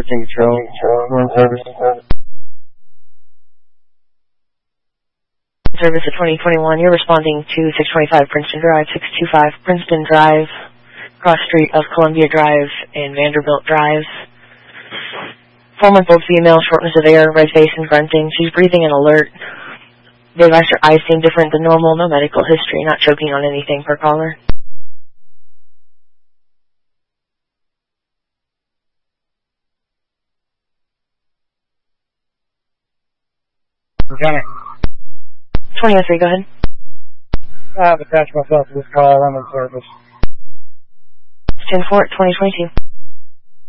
Virginia Control, room service. Service at 2021, you're responding to 625 Princeton Drive, 625 Princeton Drive, cross street of Columbia Drive and Vanderbilt Drive. 4-month-old female, shortness of air, red face and grunting. She's breathing and alert. They've asked her eyes seem different than normal, no medical history, not choking on anything per caller. Lieutenant. 2003, go ahead. I've attached myself to this call. I'm in service. 10-4, 2022.